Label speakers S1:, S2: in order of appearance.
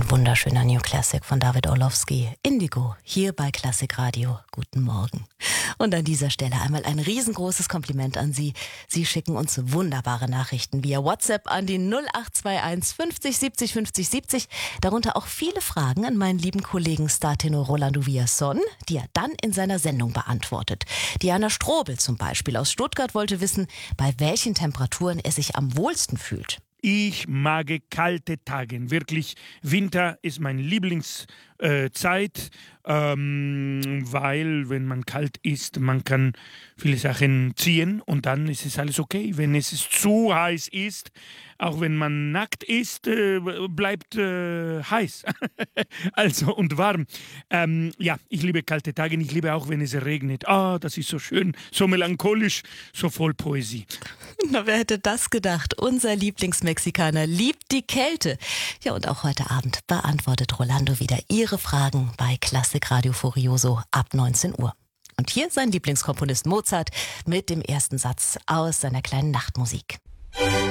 S1: Ein wunderschöner New Classic von David Orlowski, Indigo, hier bei Klassik Radio. Guten Morgen. Und an dieser Stelle einmal ein riesengroßes Kompliment an Sie. Sie schicken uns wunderbare Nachrichten via WhatsApp an die 0821 50 70 50 70. Darunter auch viele Fragen an meinen lieben Kollegen Startenor Rolando Villazón, die er dann in seiner Sendung beantwortet. Diana Strobel zum Beispiel aus Stuttgart wollte wissen, bei welchen Temperaturen er sich am wohlsten fühlt.
S2: Ich mag kalte Tage. Wirklich, Winter ist meine Lieblingszeit, weil wenn man kalt ist, man kann viele Sachen ziehen und dann ist es alles okay. Wenn es zu heiß ist, auch wenn man nackt ist, bleibt heiß. Also und warm. Ja, ich liebe kalte Tage. Ich liebe auch, wenn es regnet. Das ist so schön, so melancholisch, so voll Poesie.
S1: Na, wer hätte das gedacht? Unser Lieblingsmexikaner liebt die Kälte. Ja, und auch heute Abend beantwortet Rolando wieder Ihre Fragen bei Klassik Radio Furioso ab 19 Uhr. Und hier sein Lieblingskomponist Mozart mit dem ersten Satz aus seiner kleinen Nachtmusik.